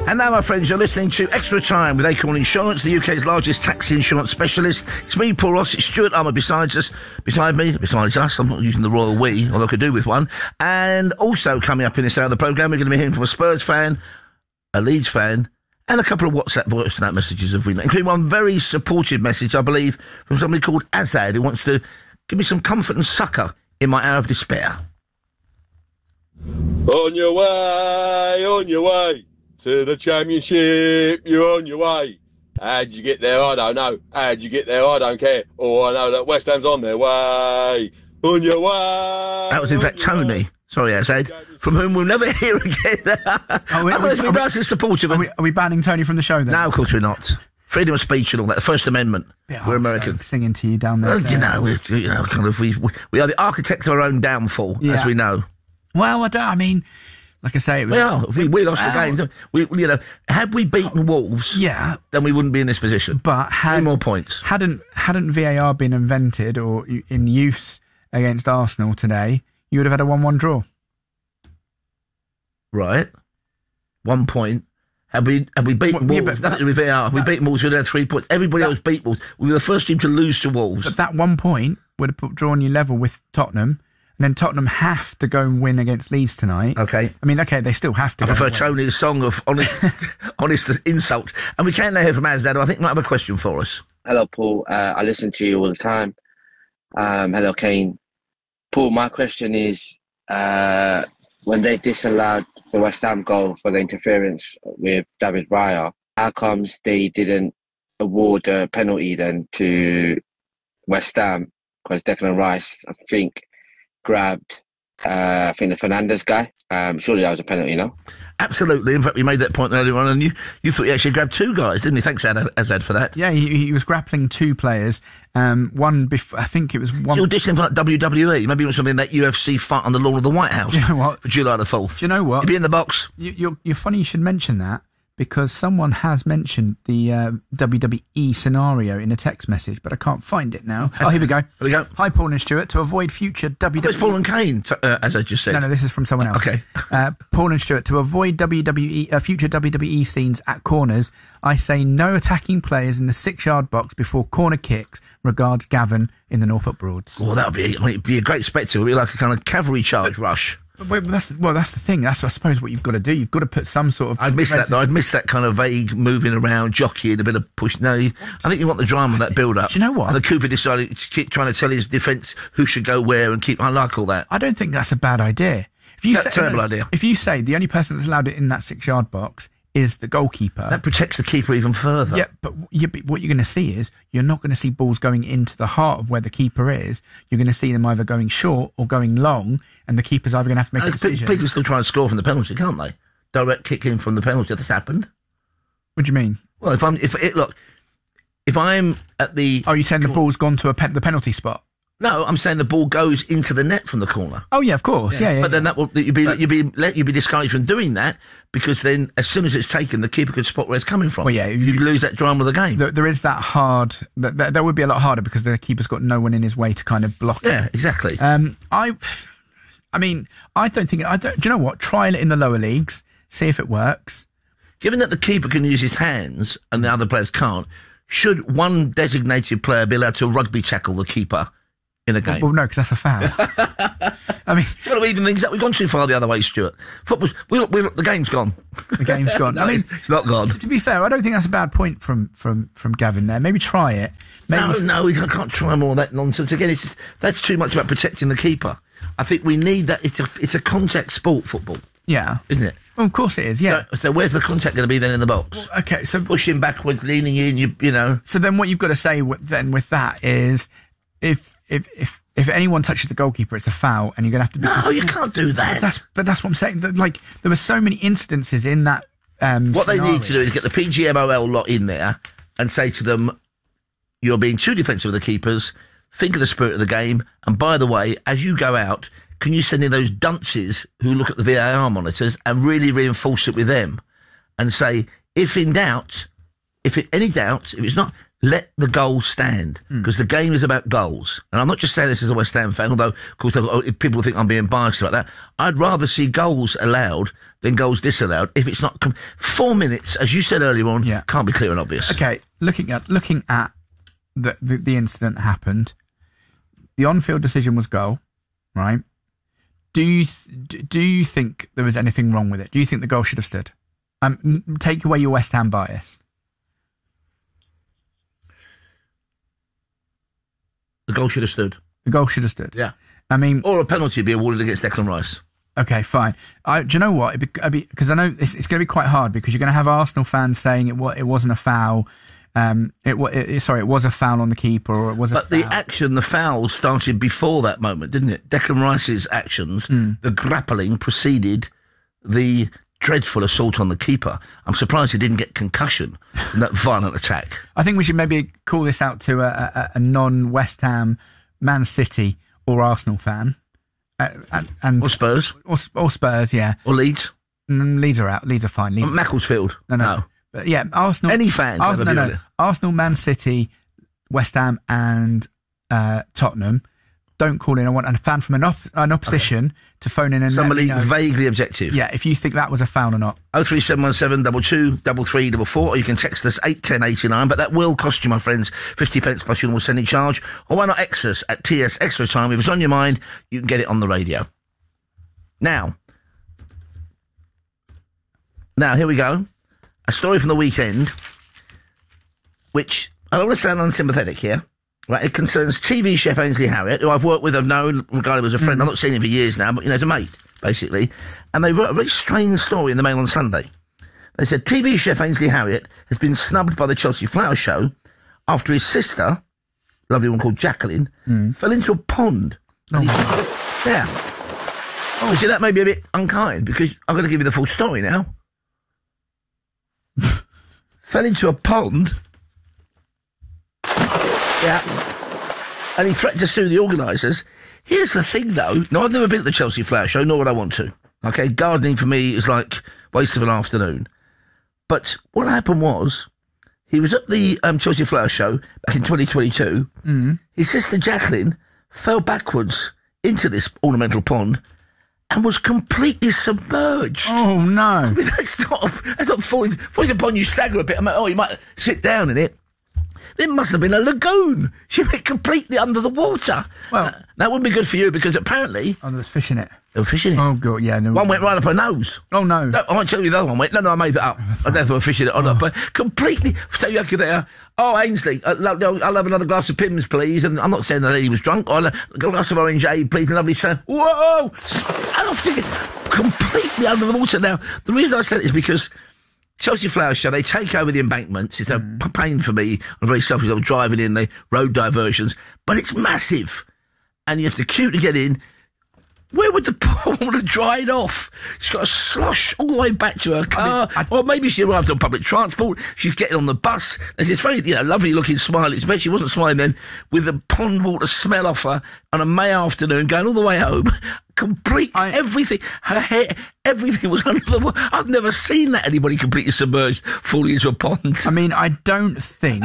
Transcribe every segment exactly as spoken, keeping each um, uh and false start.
And now, my friends, you're listening to Extra Time with Acorn Insurance, the U K's largest taxi insurance specialist. It's me, Paul Ross. It's Stuart Armour besides us, beside me, besides us. I'm not using the royal we, although I could do with one. And also coming up in this hour of the programme, we're going to be hearing from a Spurs fan, a Leeds fan, and a couple of WhatsApp voice note messages, have we not? Including one very supportive message, I believe, from somebody called Azad, who wants to give me some comfort and succour in my hour of despair. On your way, on your way to the Championship, you're on your way. How'd you get there? I don't know. How'd you get there? I don't care. All I know that West Ham's on their way. On your way. That was, in fact, Tony. Way. Sorry, Azad, from whom we'll never hear again. Are we, I thought it'd be nice and supportive. Are we, are we banning Tony from the show then? No, of course we're not. Freedom of speech and all that. The First Amendment. Yeah, we're American. Singing to you down there. Well, you know, we're, you know, kind of, we, we, we are the architects of our own downfall, yeah. as we know. Well, I don't, I mean, like I say, it was... We are. If we, we lost well, the game. We, you know, had we beaten Wolves, yeah, then we wouldn't be in this position. But had, three more points. Hadn't, hadn't V A R been invented or in use against Arsenal today, you would have had a one one draw. Right. One point. Have we, have we beaten well, Wolves? Yeah, Nothing with V A R. We beat Wolves, we'd have had three points. Everybody that, else beat Wolves. We were the first team to lose to Wolves. But that one point would have put, drawn you level with Tottenham. And then Tottenham have to go and win against Leeds tonight. Okay. I mean, okay, they still have to I go prefer and win. Tony's song of honest, honest insult. And we can now hear from Azad, who I think might have a question for us. Hello, Paul. Uh, I listen to you all the time. Um, hello, Kane. Paul, my question is, uh, when they disallowed the West Ham goal for the interference with David Raya, how comes they didn't award a penalty then to West Ham? Because Declan Rice, I think, grabbed, uh, I think, the Fernandes guy. Um, surely that was a penalty, no? Absolutely. In fact, we made that point earlier on, and you, you thought he actually grabbed two guys, didn't he? Thanks, Azad, for that. Yeah, he, he was grappling two players. Um, one, before, I think it was one... Still auditioning for like W W E. Maybe it was something that U F C fight on the lawn of the White House. Do you know what? For July the fourth. Do you know what? He'd be in the box. You, you're, you're funny you should mention that, because someone has mentioned the uh, W W E scenario in a text message, but I can't find it now. Oh, here we go. Here we go. Hi, Paul and Stuart. To avoid future W W E... It's Paul and Kane, t- uh, as I just said. No, no, this is from someone else. Okay. uh, Paul and Stuart, to avoid W W E uh, future W W E scenes at corners, I say no attacking players in the six-yard box before corner kicks. Regards, Gavin in the Norfolk Broads. Well, that would be, I mean, it'd be a great spectacle. It'd be like a kind of cavalry charge but, rush. But, but that's, well, that's the thing. That's, I suppose, what you've got to do. You've got to put some sort of... I'd miss that, though. I'd miss that kind of vague moving around, jockeying, a bit of push. No, you, I think you want the drama of that build-up. Do you know what? And the Cooper decided to keep trying to tell his defence who should go where and keep... I like all that. I don't think that's a bad idea. If you That's a say, terrible no, idea. If you say the only person that's allowed it in that six-yard box is the goalkeeper... That protects the keeper even further. Yeah, but, yeah, but what you're going to see is you're not going to see balls going into the heart of where the keeper is. You're going to see them either going short or going long, and the keeper's either going to have to make no, a decision. People still try and score from the penalty, can't they? Direct kick in from the penalty. That's happened. What do you mean? Well, if I'm... if it Look, if I'm at the... Oh, you're saying the ball's gone to a pen, the penalty spot? No, I'm saying the ball goes into the net from the corner. Oh yeah, of course, yeah, yeah. yeah but then yeah. that will you'd be but, you'd be let you'd be discouraged from doing that, because then as soon as it's taken, the keeper could spot where it's coming from. Well, yeah, you'd you, lose that drama of the game. There, there is that hard. That, that that would be a lot harder because the keeper's got no one in his way to kind of block it. Yeah, exactly. Um, I, I mean, I don't think. I don't. Do you know what? Trial it in the lower leagues, see if it works. Given that the keeper can use his hands and the other players can't, should one designated player be allowed to rugby tackle the keeper in a game? Well, no, because that's a foul. I mean, you've got to even things up. We've gone too far the other way, Stuart. Football, we, we, the game's gone. The game's gone. no, I mean, it's not gone. To be fair, I don't think that's a bad point from from from Gavin there. Maybe try it. Maybe no, no, we can't try more of that nonsense again. It's just, that's too much about protecting the keeper. I think we need that. It's a it's a contact sport, football. Yeah, isn't it? Well, of course it is. Yeah. So, so where's the contact going to be then in the box? Well, okay, so pushing backwards, leaning in. You you know. So then, what you've got to say w- then with that is, if if if. If anyone touches the goalkeeper, it's a foul, and you're going to have to... Be no, cons- you can't do that. But that's, but that's what I'm saying. That, like, there were so many incidences in that um, What scenario. they need to do is get the P G M O L lot in there and say to them, you're being too defensive of the keepers, think of the spirit of the game, and by the way, as you go out, can you send in those dunces who look at the V A R monitors and really reinforce it with them? And say, if in doubt, if it, any doubt, if it's not... let the goals stand, because mm. the game is about goals. And I'm not just saying this as a West Ham fan, although, of course, if people think I'm being biased about that. I'd rather see goals allowed than goals disallowed if it's not... Com- four minutes, as you said earlier on, yeah. can't be clear and obvious. Okay, looking at looking at the, the, the incident that happened, the on-field decision was goal, right? Do you, th- do you think there was anything wrong with it? Do you think the goal should have stood? Um, take away your West Ham bias. The goal should have stood. The goal should have stood. Yeah. I mean... Or a penalty be awarded against Declan Rice. Okay, fine. I, do you know what? Because I know it's, it's going to be quite hard, because you're going to have Arsenal fans saying it, it wasn't a foul. Um, it, it Sorry, it was a foul on the keeper, or it was a But foul. the action, the foul, started before that moment, didn't it? Declan Rice's actions, mm. the grappling preceded the dreadful assault on the keeper. I'm surprised he didn't get concussion from that violent attack. I think we should maybe call this out to a, a, a non-West Ham, Man City or Arsenal fan. Uh, and, and or Spurs. Or, or Spurs, yeah. Or Leeds. Mm, Leeds are out. Leeds are fine. Leeds or Macclesfield. No, no, no. But yeah, Arsenal. Any fans. Arsenal, no, no. Arsenal, Man City, West Ham and uh, Tottenham. Don't call in. I want a fan from an, op- an opposition okay. to phone in and somebody let me know. Vaguely objective. Yeah, if you think that was a foul or not. oh three seven one seven double two double three double four, or you can text us eight ten eighty-nine, but that will cost you, my friends, fifty pence plus your normal sending charge. Or why not X us at T S Extra Time? If it's on your mind, you can get it on the radio. Now, now here we go. A story from the weekend, which I don't want to sound unsympathetic here. Right, it concerns T V chef Ainsley Harriott, who I've worked with, I've known, regarded as a friend. Mm. I've not seen him for years now, but, you know, as a mate, basically. And they wrote a very strange story in the Mail on Sunday. They said T V chef Ainsley Harriott has been snubbed by the Chelsea Flower Show after his sister, a lovely one called Jacqueline, mm. fell into a pond. Oh. And he, yeah. Oh, see, that may be a bit unkind, because I'm going to give you the full story now. Fell into a pond... Yeah. And he threatened to sue the organisers. Here's the thing, though. No, I've never been at the Chelsea Flower Show, nor would I want to. Okay? Gardening for me is like waste of an afternoon. But what happened was, he was at the um, Chelsea Flower Show back in twenty twenty-two. Mm. His sister Jacqueline fell backwards into this ornamental pond and was completely submerged. Oh, no. I mean, that's not, that's not falling, falling upon you, stagger a bit. I mean, oh, you might sit down in it. There must have been a lagoon. She went completely under the water. Well, uh, that wouldn't be good for you, because apparently... Oh, there was fish in it. There was fish in it. Oh, God, yeah. No, one went right up her nose. Oh, no. no I won't tell you the other one went. No, no, I made that up. I don't know if there was fish in it or not, but completely... So you're there. Oh, Ainsley, uh, lo- I'll have another glass of Pimm's, please. And I'm not saying the lady was drunk. I'll have a glass of orange ale, please. And lovely son. Whoa! And I'm thinking, completely under the water. Now, the reason I said it is because... Chelsea Flower Show, they take over the embankments. It's a mm. pain for me. I'm very selfish. I'm driving in the road diversions. But it's massive. And you have to queue to get in. Where would the poor woman have dried off? She's got a slosh all the way back to her car. I mean, I, or maybe she arrived on public transport. She's getting on the bus. There's this very, you know, lovely-looking smile. It's bet she wasn't smiling then, with the pond water smell off her on a May afternoon, going all the way home. Complete, I, everything, her hair, everything was under the water. I've never seen that, anybody completely submerged, falling into a pond. I mean, I don't think...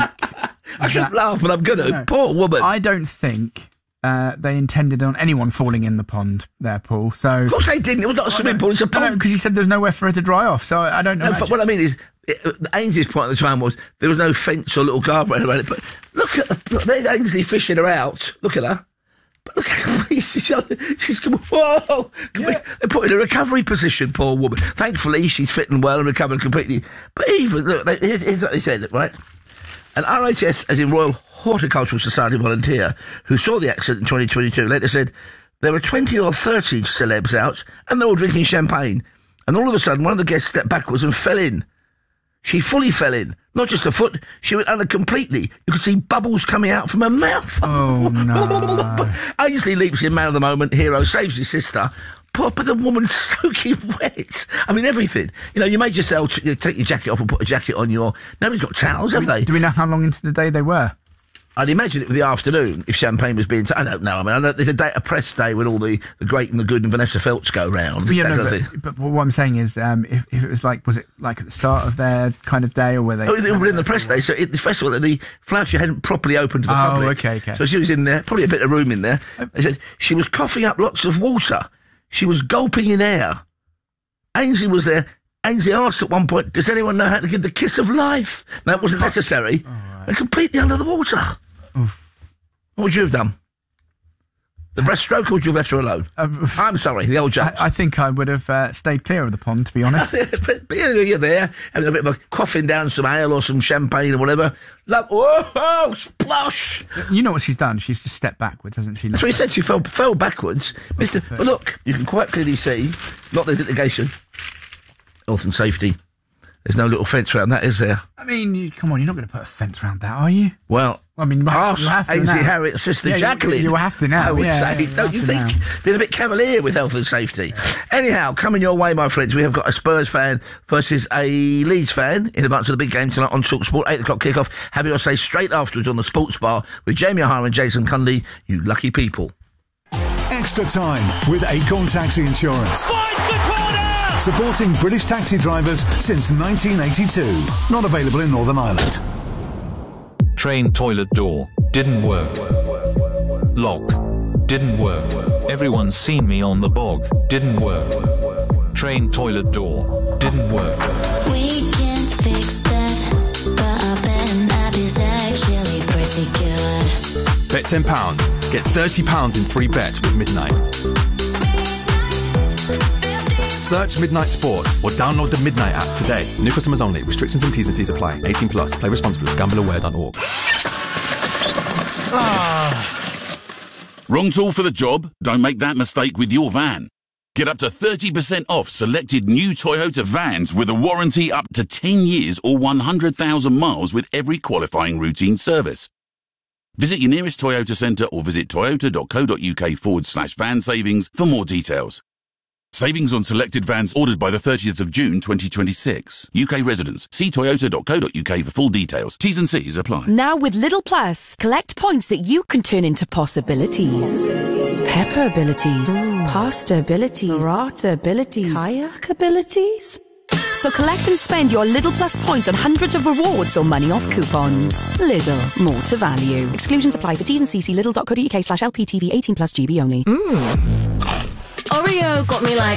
I shouldn't laugh, but I'm going to. No, poor woman. I don't think... Uh, they intended on anyone falling in the pond there, Paul. So of course they didn't. It was not a swimming pool. It's a pond. Because you said there's nowhere for her to dry off. So I don't know. No, but what I mean is, it, Ainsley's point at the time was there was no fence or little guardrail around it. But look at look, there's Ainsley fishing her out. Look at her. But look at her. She's, she's come. Whoa! Yeah. They put her in a recovery position. Poor woman. Thankfully, she's fit and well and recovered completely. But even look, they, here's, here's what they said. Right, an R H S, as in Royal Horticultural Society volunteer who saw the accident in twenty twenty-two later said there were twenty or thirty celebs out and they were drinking champagne, and all of a sudden one of the guests stepped backwards and fell in. She fully fell in, not just a foot, she went under completely. You could see bubbles coming out from her mouth. Oh no. Ainsley leaps in, man of the moment, hero, saves his sister. Poor, but the woman's soaking wet. I mean, everything. You know, you made yourself you know, take your jacket off and put a jacket on your... Nobody's got towels, have do we, they? Do we know how long into the day they were? I'd imagine it would be the afternoon if champagne was being... T- I don't know. I mean, I know there's a, day, a press day when all the, the great and the good and Vanessa Feltz go round. But, yeah, no, but, but what I'm saying is, um, if, if it was like, was it like at the start of their kind of day, or were they... Oh, they were in the press day, so at the festival, the flower show hadn't properly opened to the oh, public. Oh, okay, okay. So she was in there, probably a bit of room in there. They said she was coughing up lots of water. She was gulping in air. Ainsley was there. Ainsley asked at one point, does anyone know how to give the kiss of life? That wasn't necessary. Oh, right. They're completely under the water. Oof. What would you have done? The breaststroke, or would you have left her alone? Um, I'm sorry, the old jokes. I, I think I would have uh, stayed clear of the pond, to be honest. but, but you're there, having a bit of a quaffing down some ale or some champagne or whatever. Love, oh, oh, splosh! You know what she's done? She's just stepped backwards, hasn't she? That's what he said, she fell, fell backwards. Mister But look, you can quite clearly see, not the litigation, health and safety. There's no little fence around that, is there? I mean, you, come on, you're not going to put a fence around that, are you? Well, I mean, you ask have to Ainsley now. Harriet's sister yeah, Jacqueline. You, you have to now. I would yeah, say, yeah, don't you think? now. Been a bit cavalier with health and safety. Yeah. Anyhow, coming your way, my friends, we have got a Spurs fan versus a Leeds fan in advance of the big game tonight on TalkSport, eight o'clock kickoff. Have your say straight afterwards on the Sports Bar with Jamie O'Hara and Jason Cundy. You lucky people. Extra time with Acorn Taxi Insurance. Finds the corner! Supporting British taxi drivers since nineteen eighty-two. Not available in Northern Ireland. Train toilet door. Didn't work. Lock. Didn't work. Everyone's seen me on the bog. Didn't work. Train toilet door. Didn't work. We can fix that, but I bet an app is actually pretty good. Bet ten pounds. Get thirty pounds in free bets with Midnight. Search Midnight Sports or download the Midnight app today. New customers only. Restrictions and T's and C's apply. eighteen plus. Play responsibly. gamble aware dot org. Ah. Wrong tool for the job? Don't make that mistake with your van. Get up to thirty percent off selected new Toyota vans with a warranty up to ten years or one hundred thousand miles with every qualifying routine service. Visit your nearest Toyota centre or visit toyota.co.uk forward slash van savings for more details. Savings on selected vans ordered by the thirtieth of June twenty twenty-six. U K residents. See toyota.co.uk for full details. T's and C's apply. Now with Lidl Plus, collect points that you can turn into possibilities. Pepper abilities, Ooh. Pasta abilities, burrata abilities, kayak abilities. So collect and spend your Lidl Plus points on hundreds of rewards or money off coupons. Lidl, more to value. Exclusions apply for T's and C's. See lidl.co.uk slash LPTV eighteen plus G B only. Mm. Oreo got me like